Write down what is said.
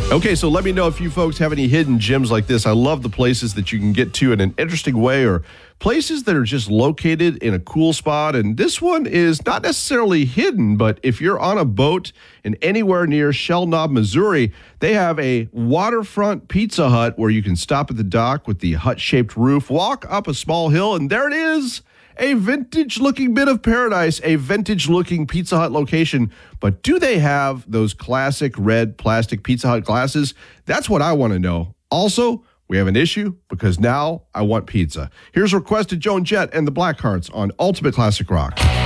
Okay, so let me know if you folks have any hidden gems like this. I love the places that you can get to in an interesting way, or places that are just located in a cool spot. And this one is not necessarily hidden, but if you're on a boat in anywhere near Shell Knob, Missouri, they have a waterfront Pizza Hut where you can stop at the dock with the hut-shaped roof, walk up a small hill, and there it is. A vintage-looking bit of paradise, a vintage-looking Pizza Hut location. But do they have those classic red plastic Pizza Hut glasses? That's what I want to know. Also, we have an issue because now I want pizza. Here's Requested Joan Jett and the Blackhearts on Ultimate Classic Rock.